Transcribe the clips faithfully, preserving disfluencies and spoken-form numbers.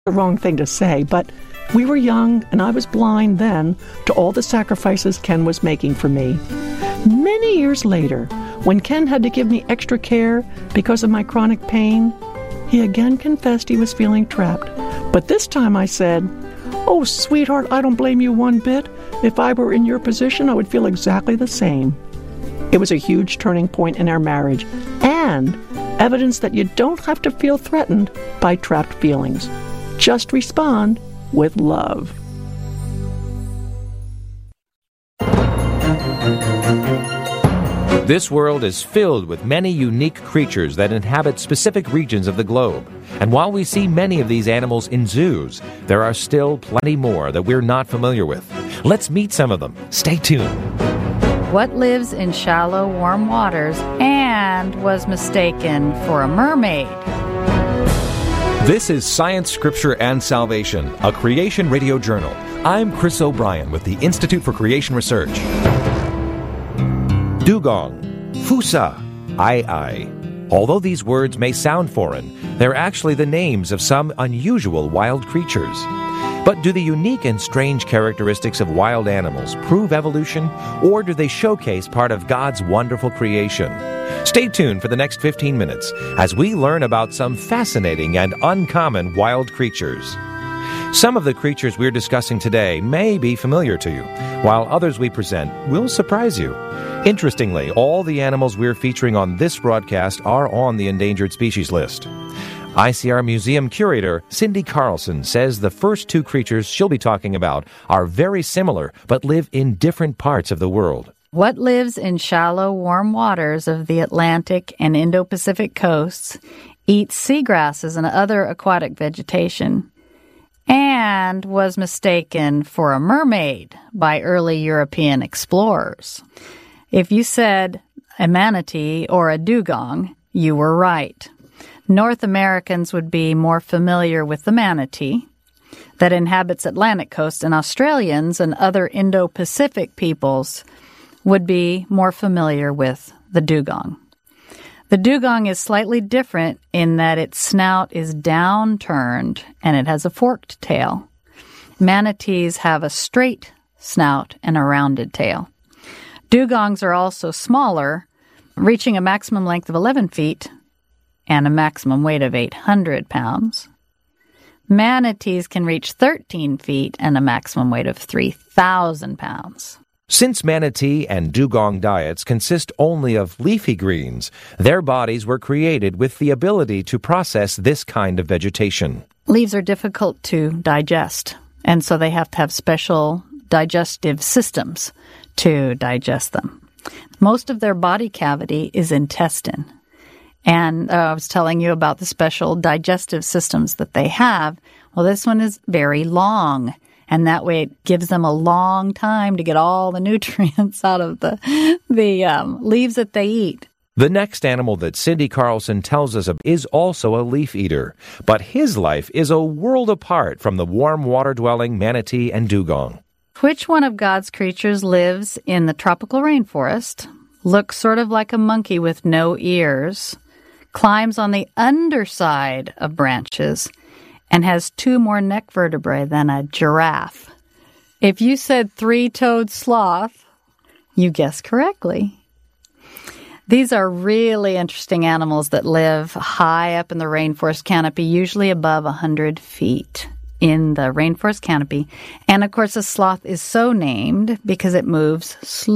The wrong thing to say, but we were young and I was blind then to all the sacrifices Ken was making for me. Many years later, when Ken had to give me extra care because of my chronic pain, he again confessed he was feeling trapped. But this time I said, "Oh, sweetheart, I don't blame you one bit. If I were in your position, I would feel exactly the same." It was a huge turning point in our marriage and evidence that you don't have to feel threatened by trapped feelings. Just respond with love. This world is filled with many unique creatures that inhabit specific regions of the globe. And while we see many of these animals in zoos, there are still plenty more that we're not familiar with. Let's meet some of them. Stay tuned. What lives in shallow, warm waters and was mistaken for a mermaid? This is Science, Scripture, and Salvation, a Creation Radio Journal. I'm Chris O'Brien with the Institute for Creation Research. Dugong, Fusa, Ai Ai. Although these words may sound foreign, they're actually the names of some unusual wild creatures. But do the unique and strange characteristics of wild animals prove evolution, or do they showcase part of God's wonderful creation? Stay tuned for the next fifteen minutes as we learn about some fascinating and uncommon wild creatures. Some of the creatures we're discussing today may be familiar to you, while others we present will surprise you. Interestingly, all the animals we're featuring on this broadcast are on the endangered species list. I C R Museum Curator Cindy Carlson says the first two creatures she'll be talking about are very similar but live in different parts of the world. What lives in shallow, warm waters of the Atlantic and Indo-Pacific coasts, eats seagrasses and other aquatic vegetation, and was mistaken for a mermaid by early European explorers. If you said a manatee or a dugong, you were right. North Americans would be more familiar with the manatee that inhabits Atlantic coast, and Australians and other Indo-Pacific peoples would be more familiar with the dugong. The dugong is slightly different in that its snout is downturned and it has a forked tail. Manatees have a straight snout and a rounded tail. Dugongs are also smaller, reaching a maximum length of eleven feet and a maximum weight of eight hundred pounds. Manatees can reach thirteen feet and a maximum weight of three thousand pounds. Since manatee and dugong diets consist only of leafy greens, their bodies were created with the ability to process this kind of vegetation. Leaves are difficult to digest, and so they have to have special digestive systems to digest them. Most of their body cavity is intestine. And uh, I was telling you about the special digestive systems that they have. Well, this one is very long. And that way it gives them a long time to get all the nutrients out of the the um, leaves that they eat. The next animal that Cindy Carlson tells us of is also a leaf eater, but his life is a world apart from the warm water-dwelling manatee and dugong. Which one of God's creatures lives in the tropical rainforest, looks sort of like a monkey with no ears, climbs on the underside of branches, and has two more neck vertebrae than a giraffe? If you said three-toed sloth, you guessed correctly. These are really interesting animals that live high up in the rainforest canopy, usually above one hundred feet in the rainforest canopy. And, of course, the sloth is so named because it moves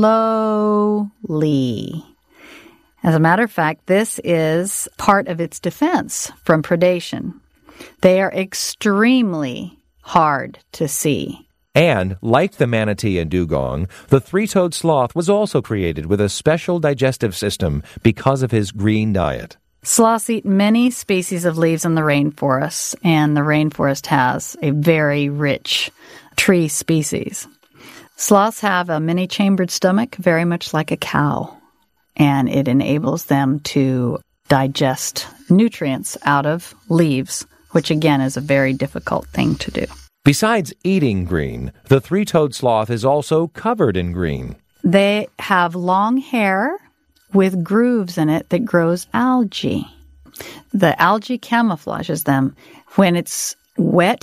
slowly. As a matter of fact, this is part of its defense from predation. They are extremely hard to see. And, like the manatee and dugong, the three-toed sloth was also created with a special digestive system because of his green diet. Sloths eat many species of leaves in the rainforests, and the rainforest has a very rich tree species. Sloths have a many-chambered stomach, very much like a cow, and it enables them to digest nutrients out of leaves, which again is a very difficult thing to do. Besides eating green, the three-toed sloth is also covered in green. They have long hair with grooves in it that grows algae. The algae camouflages them. When it's wet